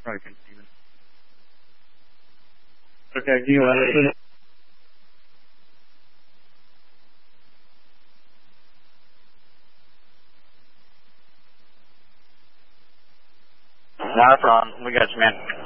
broken, Stephen. Okay, do you want to... Waterfront, we got you, man.